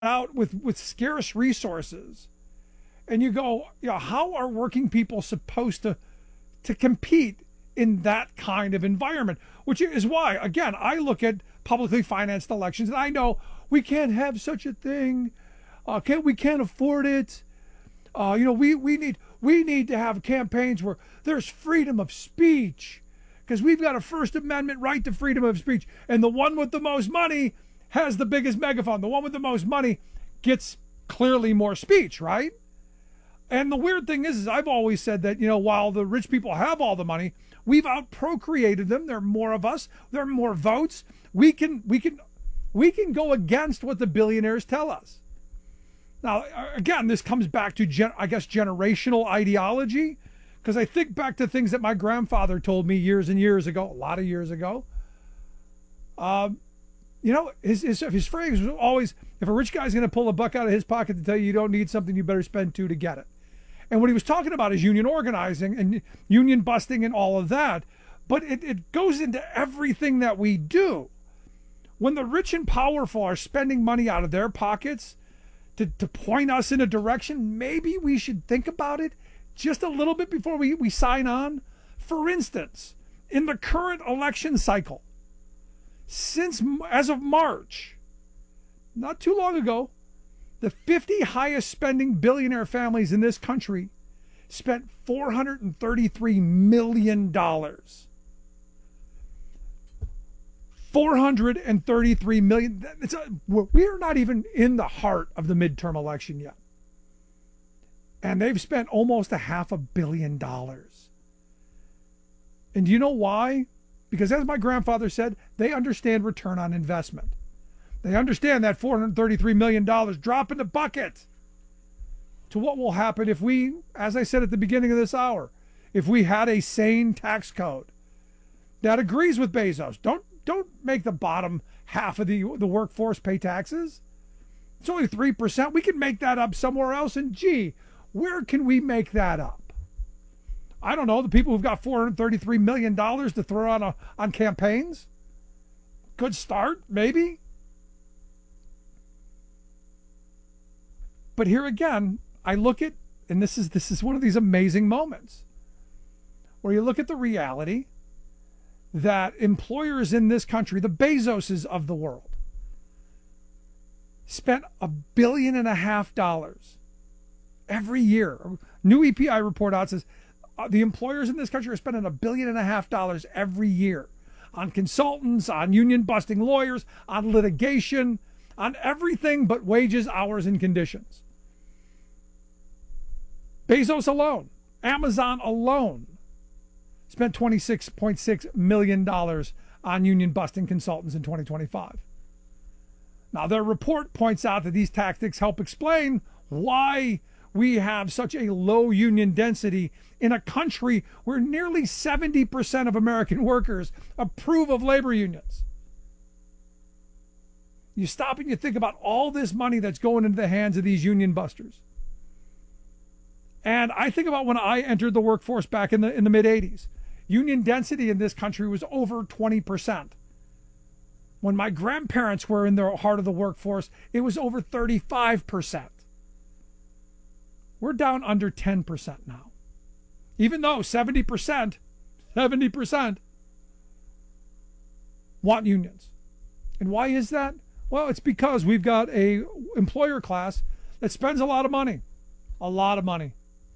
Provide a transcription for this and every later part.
out with scarce resources, and you go, how are working people supposed to compete in that kind of environment? Which is why, again, I look at publicly financed elections, and I know we can't have such a thing. We can't afford it. We need to have campaigns where there's freedom of speech, because we've got a First Amendment right to freedom of speech, and the one with the most money has the biggest megaphone. The one with the most money gets clearly more speech, right? And the weird thing is I've always said that, while the rich people have all the money, we've outprocreated them. There are more of us. There are more votes. We can go against what the billionaires tell us. Now, again, this comes back to, generational ideology, because I think back to things that my grandfather told me years and years ago, a lot of years ago. His phrase was always, if a rich guy's going to pull a buck out of his pocket to tell you don't need something, you better spend two to get it. And what he was talking about is union organizing and union busting and all of that. But it goes into everything that we do. When the rich and powerful are spending money out of their pockets to point us in a direction, maybe we should think about it just a little bit before we sign on. For instance, in the current election cycle, as of March, not too long ago, the 50 highest spending billionaire families in this country spent $433 million. $433 million. We're not even in the heart of the midterm election yet. And they've spent almost $500 million. And do you know why? Because as my grandfather said, they understand return on investment. They understand that $433 million drop in the bucket to what will happen if we, as I said at the beginning of this hour, if we had a sane tax code that agrees with Bezos. Don't make the bottom half of the workforce pay taxes. It's only 3%. We can make that up somewhere else. And gee, where can we make that up? I don't know. The people who've got $433 million to throw on campaigns. Good start, maybe. But here again, I look at, and this is one of these amazing moments where you look at the reality that employers in this country, the Bezoses of the world, spent $1.5 billion every year. New EPI report out says the employers in this country are spending $1.5 billion every year on consultants, on union busting lawyers, on litigation, on everything but wages, hours, and conditions. Bezos alone, Amazon alone, spent $26.6 million on union busting consultants in 2025. Now, their report points out that these tactics help explain why we have such a low union density in a country where nearly 70% of American workers approve of labor unions. You stop and you think about all this money that's going into the hands of these union busters. And I think about when I entered the workforce back in the mid-'80s. Union density in this country was over 20%. When my grandparents were in the heart of the workforce, it was over 35%. We're down under 10% now. Even though 70% want unions. And why is that? Well, it's because we've got a employer class that spends a lot of money. A lot of money.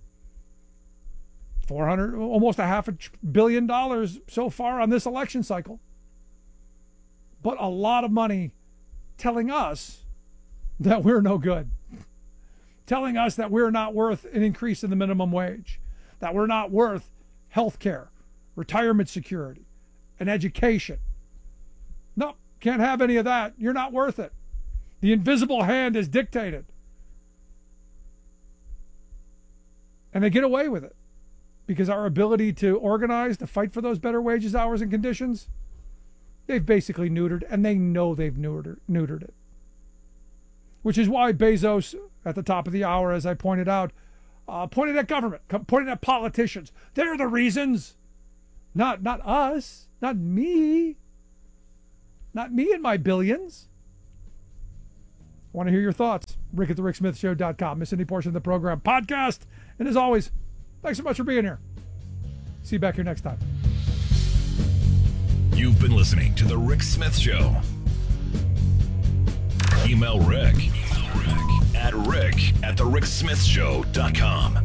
Almost $500 million so far on this election cycle. But a lot of money telling us that we're no good. Telling us that we're not worth an increase in the minimum wage. That we're not worth health care, retirement security, and education. Nope, can't have any of that. You're not worth it. The invisible hand is dictated. And they get away with it. Because our ability to organize, to fight for those better wages, hours, and conditions, they've basically neutered, and they know they've neutered it. Which is why Bezos, at the top of the hour, as I pointed out, pointed at government, pointed at politicians. They're the reasons. Not us, not me and my billions. want to hear your thoughts. Rick at thericksmithshow.com. Miss any portion of the program, podcast. And as always, thanks so much for being here. See you back here next time. You've been listening to The Rick Smith Show. Email Rick at rick@thericksmithshow.com.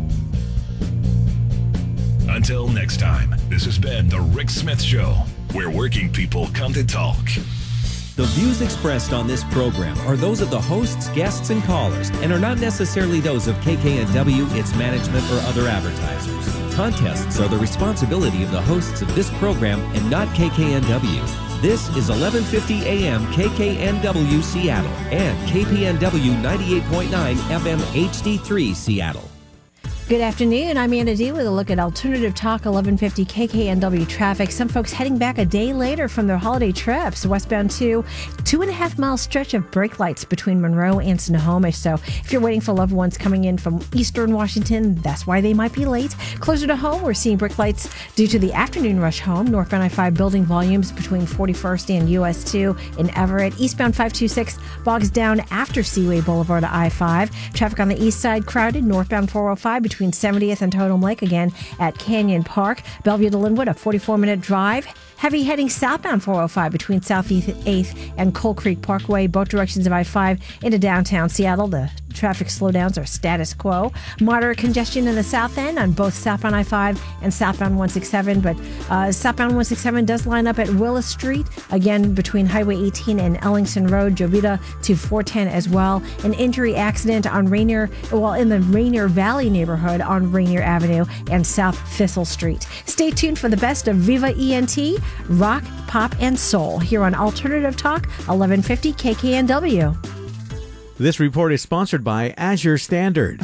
Until next time, this has been The Rick Smith Show, where working people come to talk. The views expressed on this program are those of the hosts, guests, and callers, and are not necessarily those of KKNW, its management, or other advertisers. Contests are the responsibility of the hosts of this program and not KKNW. This is 1150 AM KKNW Seattle and KPNW 98.9 FM HD3 Seattle. Good afternoon. I'm Anna D with a look at Alternative Talk 1150 KKNW traffic. Some folks heading back a day later from their holiday trips. Westbound 2.5 mile stretch of brake lights between Monroe and Snohomish. So if you're waiting for loved ones coming in from eastern Washington, that's why they might be late. Closer to home, we're seeing brake lights due to the afternoon rush home. Northbound I-5 building volumes between 41st and US 2 in Everett. Eastbound 526 bogs down after Seaway Boulevard to I-5. Traffic on the east side crowded. Northbound 405 between 70th and Totem Lake again at Canyon Park. Bellevue to Linwood, a 44-minute drive. Heavy heading southbound 405 between Southeast 8th and Coal Creek Parkway, both directions of I-5 into downtown Seattle. The traffic slowdowns are status quo. Moderate congestion in the south end on both southbound I-5 and southbound 167, but southbound 167 does line up at Willis Street, again between Highway 18 and Ellingson Road, Jovita to 410 as well. An injury accident on in the Rainier Valley neighborhood on Rainier Avenue and South Thistle Street. Stay tuned for the best of Viva ENT, rock, pop, and soul here on Alternative Talk 1150 KKNW. This report is sponsored by Azure Standard.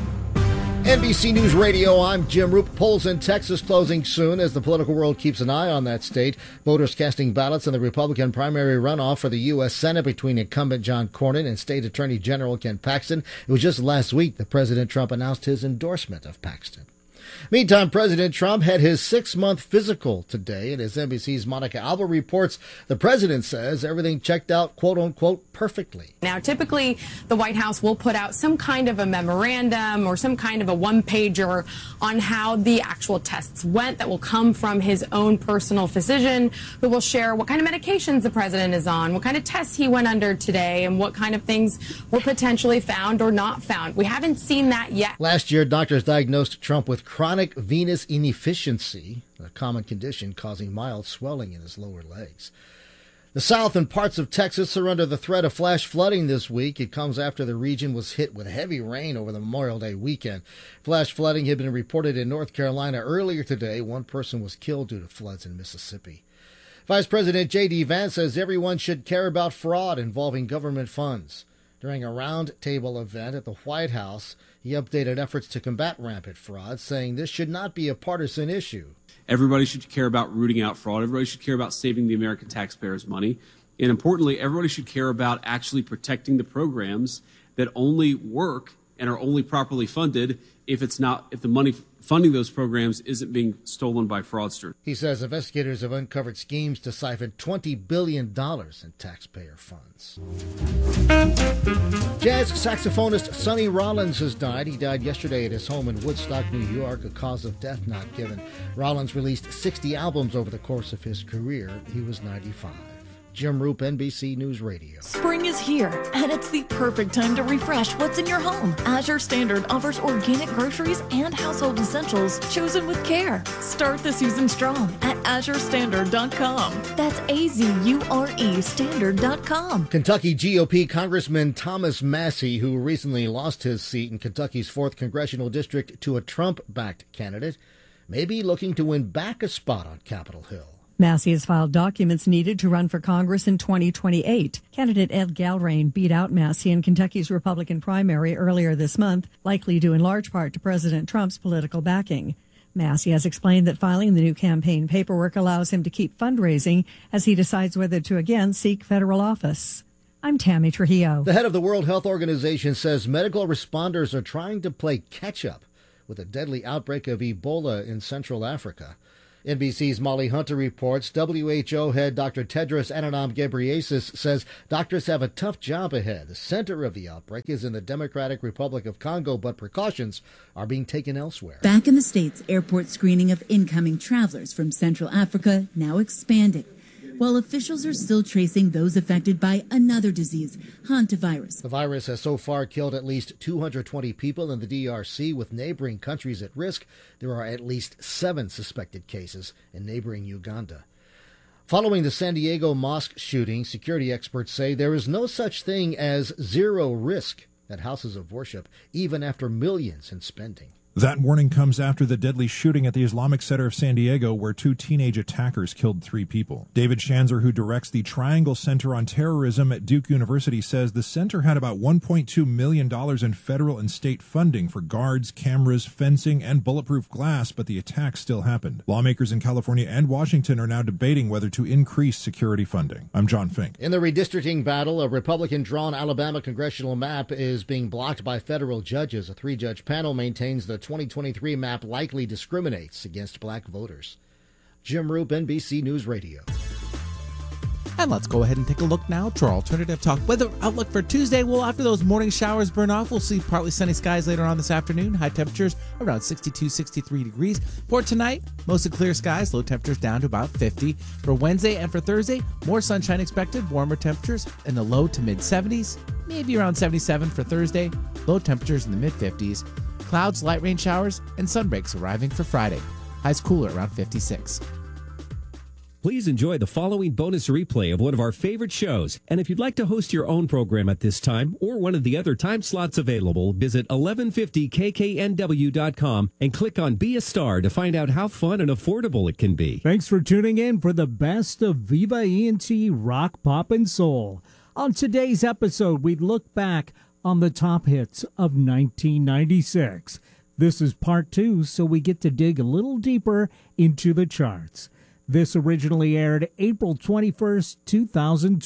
NBC News Radio, I'm Jim Roop. Polls in Texas closing soon as the political world keeps an eye on that state. Voters casting ballots in the Republican primary runoff for the U.S. Senate between incumbent John Cornyn and State Attorney General Ken Paxton. It was just last week that President Trump announced his endorsement of Paxton. Meantime, President Trump had his 6-month physical today, and as NBC's Monica Alba reports, the president says everything checked out, quote-unquote, perfectly. Now, typically, the White House will put out some kind of a memorandum or some kind of a one-pager on how the actual tests went that will come from his own personal physician, who will share what kind of medications the president is on, what kind of tests he went under today, and what kind of things were potentially found or not found. We haven't seen that yet. Last year, doctors diagnosed Trump with chronic venous inefficiency, a common condition causing mild swelling in his lower legs. The South and parts of Texas are under the threat of flash flooding this week. It comes after the region was hit with heavy rain over the Memorial Day weekend. Flash flooding had been reported in North Carolina earlier today. One person was killed due to floods in Mississippi. Vice President J.D. Vance says everyone should care about fraud involving government funds. During a roundtable event at the White House, he updated efforts to combat rampant fraud, saying this should not be a partisan issue. Everybody should care about rooting out fraud. Everybody should care about saving the American taxpayers' money. And importantly, everybody should care about actually protecting the programs that only work and are only properly funded if the money funding those programs isn't being stolen by fraudsters. He says investigators have uncovered schemes to siphon $20 billion in taxpayer funds. Jazz saxophonist Sonny Rollins has died. He died yesterday at his home in Woodstock, New York, a cause of death not given. Rollins released 60 albums over the course of his career. He was 95. Jim Roop, NBC News Radio. Spring is here, and it's the perfect time to refresh what's in your home. Azure Standard offers organic groceries and household essentials chosen with care. Start the season strong at AzureStandard.com. That's AZURE Standard.com. Kentucky GOP Congressman Thomas Massie, who recently lost his seat in Kentucky's 4th Congressional District to a Trump-backed candidate, may be looking to win back a spot on Capitol Hill. Massie has filed documents needed to run for Congress in 2028. Candidate Ed Galbraith beat out Massie in Kentucky's Republican primary earlier this month, likely due in large part to President Trump's political backing. Massie has explained that filing the new campaign paperwork allows him to keep fundraising as he decides whether to again seek federal office. I'm Tammy Trujillo. The head of the World Health Organization says medical responders are trying to play catch-up with a deadly outbreak of Ebola in Central Africa. NBC's Molly Hunter reports WHO head Dr. Tedros Adhanom Ghebreyesus says doctors have a tough job ahead. The center of the outbreak is in the Democratic Republic of Congo, but precautions are being taken elsewhere. Back in the States, airport screening of incoming travelers from Central Africa now expanding, while officials are still tracing those affected by another disease, hantavirus. The virus has so far killed at least 220 people in the DRC, with neighboring countries at risk. There are at least 7 suspected cases in neighboring Uganda. Following the San Diego mosque shooting, security experts say there is no such thing as zero risk at houses of worship, even after millions in spending. That warning comes after the deadly shooting at the Islamic Center of San Diego, where 2 teenage attackers killed 3 people. David Schanzer, who directs the Triangle Center on Terrorism at Duke University, says the center had about $1.2 million in federal and state funding for guards, cameras, fencing, and bulletproof glass, but the attack still happened. Lawmakers in California and Washington are now debating whether to increase security funding. I'm John Fink. In the redistricting battle, a Republican-drawn Alabama congressional map is being blocked by federal judges. A 3-judge panel maintains the 2023 map likely discriminates against black voters. Jim Roop, NBC News Radio. And let's go ahead and take a look now to our Alternative Talk weather outlook for Tuesday. Well, after those morning showers burn off, we'll see partly sunny skies later on this afternoon. High temperatures around 62, 63 degrees. For tonight, mostly clear skies, low temperatures down to about 50. For Wednesday and for Thursday, more sunshine expected, warmer temperatures in the low to mid 70s, maybe around 77 for Thursday, low temperatures in the mid 50s. Clouds, light rain showers, and sunbreaks arriving for Friday. Highs cooler around 56. Please enjoy the following bonus replay of one of our favorite shows. And if you'd like to host your own program at this time or one of the other time slots available, visit 1150kknw.com and click on Be a Star to find out how fun and affordable it can be. Thanks for tuning in for the best of Viva ENT rock, pop, and soul. On today's episode, we look back on the top hits of 1996. This is part 2, so we get to dig a little deeper into the charts. This originally aired April 21st, 2020.